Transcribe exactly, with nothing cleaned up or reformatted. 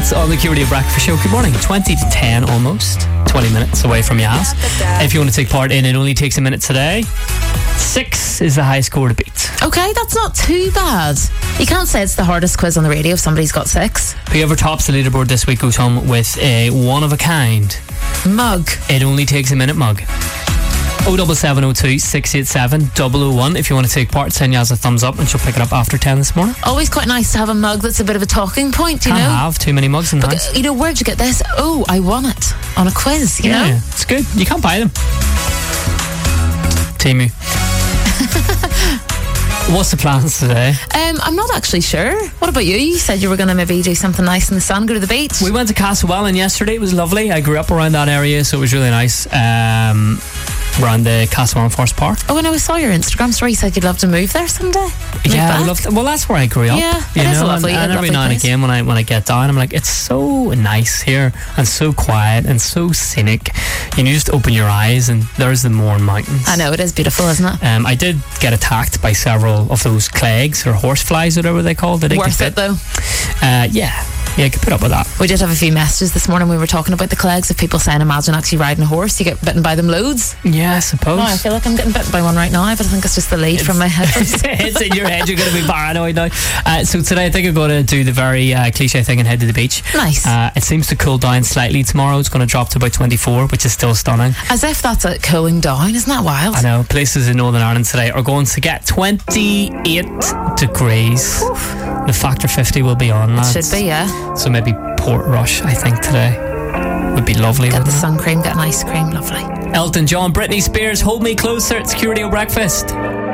minutes on the Q Radio Breakfast Show. Good morning. twenty to ten almost. twenty minutes away from your house. If you want to take part in it, only takes a minute today. Six is the high score to beat. Okay, that's not too bad. You can't say it's the hardest quiz on the radio if somebody's got six. Whoever tops the leaderboard this week goes home with a one-of-a-kind mug. It only takes a minute mug. oh seven seven oh two, six eight seven, oh oh one. If you want to take part, send Yaz a thumbs up and she'll pick it up after ten this morning. Always quite nice to have a mug that's a bit of a talking point, you Can't know. have too many mugs in the But, house. you know, where'd you get this? Oh, I won it on a quiz, you yeah, know. it's good. You can't buy them. Timu. What's the plans today? Um, I'm not actually sure. What about you? You said you were going to maybe do something nice in the sun, go to the beach. We went to Castlewellan yesterday. It was lovely. I grew up around that area, so it was really nice. Um, around the Castlewellan Forest Park. Oh, and I saw your Instagram story. You said you'd love to move there someday. Move yeah, back. I love. Well, that's where I grew up. Yeah, you it know? is a lovely, and, and a every lovely now and place. again, when I when I get down, I'm like, it's so nice here and so quiet and so scenic. You know, you just open your eyes and there's the Mourne Mountains. I know, it is beautiful, isn't it? Um, I did get attacked by several of those clegs or horseflies, whatever they call it. Worth it though. Uh, yeah. Yeah, I could put up with that. We did have a few messages this morning. We were talking about the clegs of people saying, imagine actually riding a horse. You get bitten by them loads. Yeah, I suppose. Oh, I feel like I'm getting bitten by one right now, but I think it's just the lead It's- from my headphones. It's in your head. You're going to be paranoid now. Uh, so today I think I'm going to do the very uh, cliche thing and head to the beach. Nice. Uh, it seems to cool down slightly tomorrow. It's going to drop to about twenty-four, which is still stunning. As if that's it cooling down. Isn't that wild? I know. Places in Northern Ireland today are going to get twenty-eight degrees. Oof. The factor fifty will be on, lads. Should be, yeah. So maybe Portrush, I think, today would be lovely. Get the wouldn't it? sun cream, get an ice cream, lovely. Elton John, Britney Spears, Hold Me Closer. It's Q Radio Breakfast.